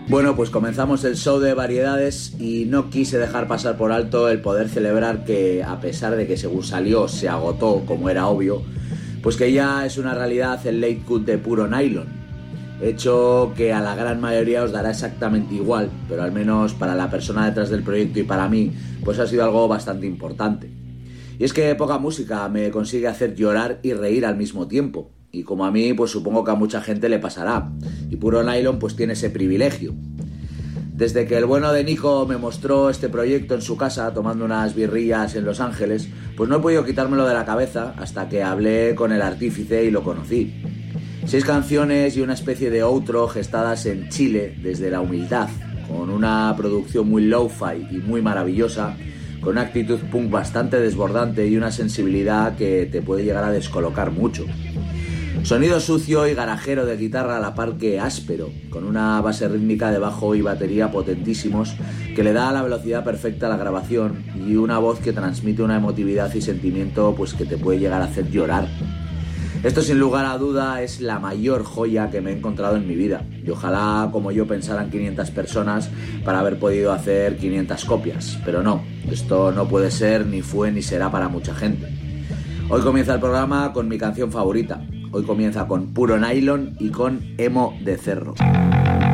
Bueno, pues comenzamos el show de variedades y no quise dejar pasar por alto el poder celebrar que, a pesar de que según salió se agotó, como era obvio, pues que ya es una realidad el late cut de Puro Nylon. Hecho que a la gran mayoría os dará exactamente igual, pero al menos para la persona detrás del proyecto y para mí, pues ha sido algo bastante importante. Y es que poca música me consigue hacer llorar y reír al mismo tiempo. Y como a mí, pues supongo que a mucha gente le pasará. Y Puro Nylon pues tiene ese privilegio. Desde que el bueno de Nico me mostró este proyecto en su casa, tomando unas birrillas en Los Ángeles, pues no he podido quitármelo de la cabeza hasta que hablé con el artífice y lo conocí. 6 canciones y una especie de outro gestadas en Chile desde la humildad, con una producción muy lo-fi y muy maravillosa, con una actitud punk bastante desbordante y una sensibilidad que te puede llegar a descolocar mucho. Sonido sucio y garajero de guitarra a la par que áspero, con una base rítmica de bajo y batería potentísimos que le da la velocidad perfecta a la grabación y una voz que transmite una emotividad y sentimiento pues que te puede llegar a hacer llorar. Esto sin lugar a duda es la mayor joya que me he encontrado en mi vida y ojalá como yo pensaran 500 personas para haber podido hacer 500 copias, pero no, esto no puede ser, ni fue ni será para mucha gente. Hoy comienza el programa con mi canción favorita. Hoy comienza con Puro Nylon y con Emo de Cerro.